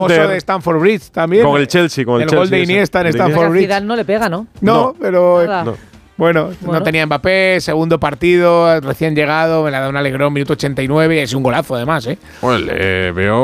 de Stamford Bridge también. Con el Chelsea, el gol de Iniesta en Stamford Bridge. Zidane no le pega, ¿no? No, pero Nada. bueno, no tenía Mbappé, segundo partido, recién llegado, me la da un alegrón, minuto 89, y es un golazo además, ¿eh? Bueno, veo